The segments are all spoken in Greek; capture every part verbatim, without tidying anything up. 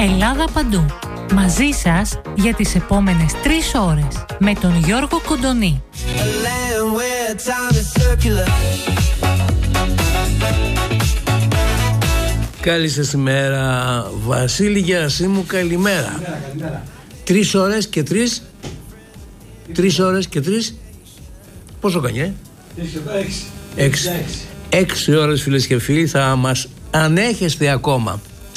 Ελλάδα παντού. Μαζί σας για τις επόμενες τρεις ώρες με τον Γιώργο Κοντονή. Καλή σας ημέρα, Βασίλη Γερασίμου, καλημέρα. Καλημέρα, καλημέρα. Τρεις ώρες και τρεις. Τρεις ώρες και τρεις. Πόσο κάνει, ε? Έξι. Έξι. Έξι ώρες, φίλες και φίλοι, θα μας ανέχεστε ακόμα.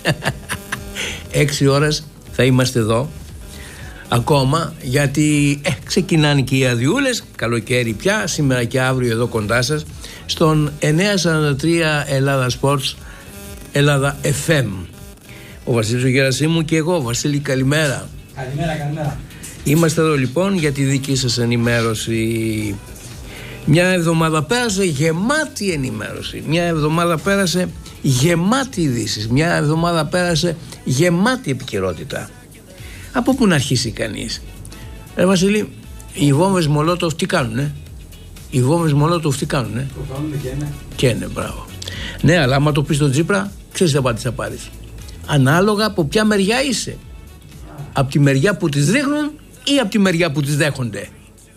Έξι ώρες θα είμαστε εδώ ακόμα, γιατί ε, ξεκινάνε και οι αδειούλες, καλοκαίρι πια, σήμερα και αύριο εδώ κοντά σας, στον εννιακόσια σαράντα τρία Ελλάδα Sports, Ελλάδα εφ εμ. Ο Βασίλης ο Γερασίμου και εγώ, Βασίλη, καλημέρα. Καλημέρα, καλημέρα. Είμαστε εδώ λοιπόν για τη δική σας ενημέρωση. Μια εβδομάδα πέρασε γεμάτη ενημέρωση. Μια εβδομάδα πέρασε γεμάτη ειδήσεις. Μια εβδομάδα πέρασε γεμάτη επικαιρότητα. Από πού να αρχίσει κανείς? Ρε Βασίλη, οι βόμβες Μολότοφ τι κάνουνε? Οι βόμβες Μολότοφ τι κάνουνε? Το κάνουνε και είναι. Και είναι, μπράβο. Ναι, αλλά άμα το πεις στον Τσίπρα, ξέρεις τι απάντηση θα πάρεις. Ανάλογα από ποια μεριά είσαι. Από τη μεριά που τις ρίχνουν ή από τη μεριά που τις δέχονται.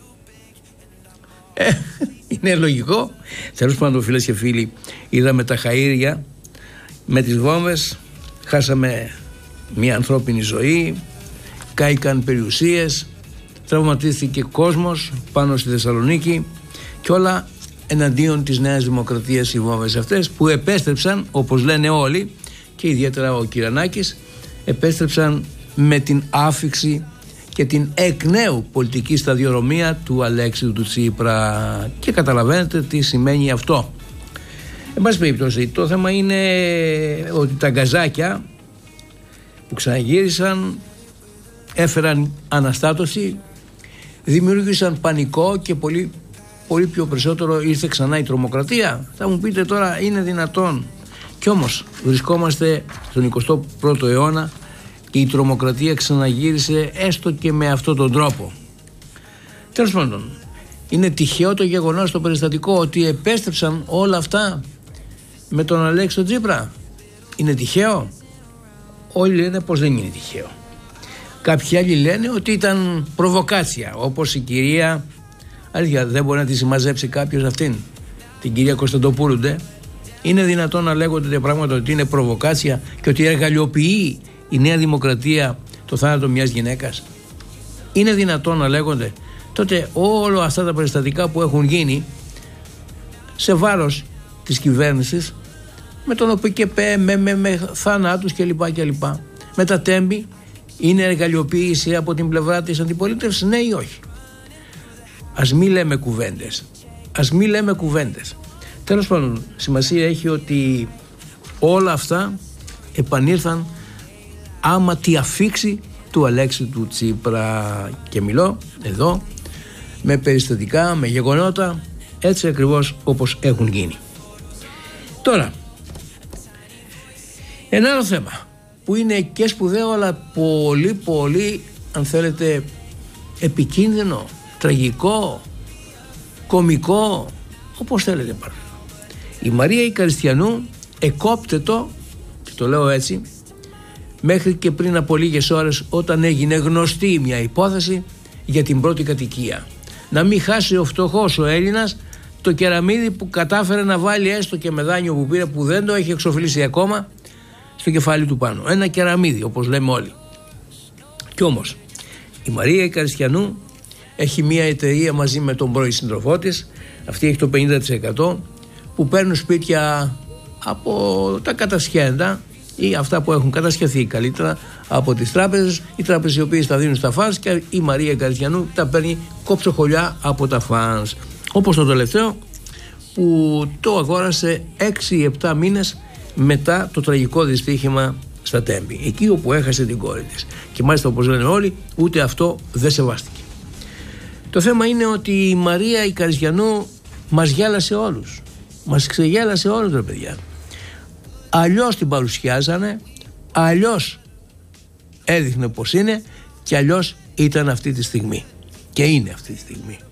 Ε, είναι λογικό. Τέλος πάντων, φίλες και φίλοι, είδαμε τα χαΐρια με τις βόμβες, χάσαμε μια ανθρώπινη ζωή, κάηκαν περιουσίες, τραυματίστηκε κόσμος πάνω στη Θεσσαλονίκη και όλα εναντίον της Νέας Δημοκρατίας οι βόμβες αυτές, που επέστρεψαν, όπως λένε όλοι και ιδιαίτερα ο Κυρανάκης, επέστρεψαν με την άφιξη και την εκ νέου πολιτική σταδιοδρομία του Αλέξη του Τσίπρα, και καταλαβαίνετε τι σημαίνει αυτό. Εν πάση περιπτώσει, το θέμα είναι ότι τα γκαζάκια που ξαναγύρισαν έφεραν αναστάτωση, δημιούργησαν πανικό και πολύ, πολύ πιο περισσότερο ήρθε ξανά η τρομοκρατία. Θα μου πείτε τώρα, είναι δυνατόν? Κι όμως βρισκόμαστε στον εικοστό πρώτο αιώνα και η τρομοκρατία ξαναγύρισε, έστω και με αυτόν τον τρόπο. Τέλος πάντων, είναι τυχαίο το γεγονός, το περιστατικό, ότι επέστρεψαν όλα αυτά με τον Αλέξη τον Τσίπρα? Είναι τυχαίο? Όλοι λένε πως δεν είναι τυχαίο. Κάποιοι άλλοι λένε ότι ήταν προβοκάτσια, όπως η κυρία, αλήθεια δεν μπορεί να τη συμμαζέψει κάποιος αυτήν, την κυρία Κωνσταντοπούλου, ντε. Είναι δυνατόν να λέγονται τέτοια πράγματα, ότι είναι προβοκάτσια και ότι εργαλειοποιεί η Νέα Δημοκρατία το θάνατο μιας γυναίκας? Είναι δυνατόν να λέγονται? Τότε όλα αυτά τα περιστατικά που έχουν γίνει σε βάρος της κυβέρνησης, με τον ΟΠΚΠ, με, με, με θανάτους κλπ, κλπ, με τα τέμπη, είναι εργαλειοποίηση από την πλευρά της αντιπολίτευσης, ναι ή όχι? Ας μη λέμε κουβέντες. Ας μη λέμε κουβέντες. Τέλος πάντων, σημασία έχει ότι όλα αυτά επανήλθαν άμα τη αφήξη του Αλέξη του Τσίπρα. Και μιλώ εδώ με περιστατικά, με γεγονότα, έτσι ακριβώς όπως έχουν γίνει. Τώρα, ένα άλλο θέμα που είναι και σπουδαίο, αλλά πολύ πολύ, αν θέλετε, επικίνδυνο, τραγικό, κωμικό, όπως θέλετε πάρτε. Η Μαρία η Καριστιανού εκόπτετο, και το λέω έτσι, μέχρι και πριν από λίγες ώρες, όταν έγινε γνωστή μια υπόθεση για την πρώτη κατοικία. Να μην χάσει ο φτωχός ο Έλληνας το κεραμίδι που κατάφερε να βάλει, έστω και με δάνειο που πήρε, που δεν το έχει εξοφλήσει ακόμα, στο κεφάλι του πάνω. Ένα κεραμίδι, όπως λέμε όλοι. Κι όμως η Μαρία η Καριστιανού έχει μια εταιρεία μαζί με τον πρώην σύντροφό της, αυτή έχει το πενήντα τοις εκατό, που παίρνουν σπίτια από τα κατασχέντα ή αυτά που έχουν κατασχεθεί καλύτερα από τις τράπεζες, οι τράπεζες οι οποίες τα δίνουν στα φανς, και η Μαρία Καριστιανού τα παίρνει κόψοχολιά από τα φανς. Όπως το τελευταίο που το αγόρασε έξι επτά μήνες μετά το τραγικό δυστύχημα στα Τέμπη, εκεί όπου έχασε την κόρη της. Και μάλιστα, όπως λένε όλοι, ούτε αυτό δεν σεβάστηκε. Το θέμα είναι ότι η Μαρία η Καριστιανού μας γέλασε όλους. Μας ξεγέλασε όλους, ρε παιδιά. Αλλιώς την παρουσιάζανε, αλλιώς έδειχνε πως είναι, και αλλιώς ήταν αυτή τη στιγμή. Και είναι αυτή τη στιγμή.